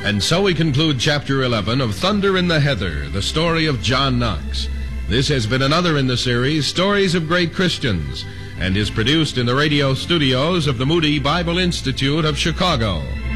And so we conclude Chapter 11 of Thunder in the Heather, the story of John Knox. This has been another in the series, Stories of Great Christians, and is produced in the radio studios of the Moody Bible Institute of Chicago.